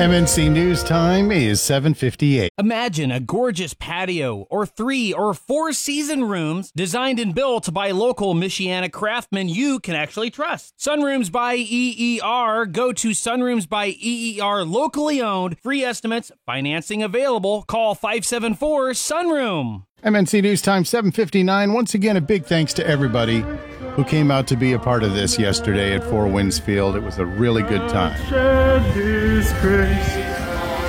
MNC News Time is 7:58. Imagine a gorgeous patio or 3 or 4 season rooms designed and built by local Michiana craftsmen you can actually trust. Sunrooms by EER. Go to Sunrooms by EER, locally owned. Free estimates, financing available. Call 574-SUNROOM. MNC News Time 7:59. Once again, a big thanks to everybody who came out to be a part of this yesterday at Four Winds Field. It was a really good time. Shed His grace.